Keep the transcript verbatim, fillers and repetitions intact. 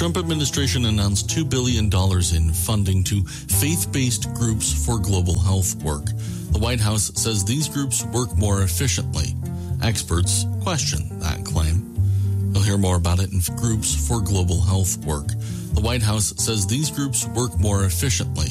Trump administration announced two billion dollars in funding to faith-based groups for global health work. The White House says these groups work more efficiently. Experts question that claim. You'll hear more about it in Groups for Global Health Work. The White House says these groups work more efficiently.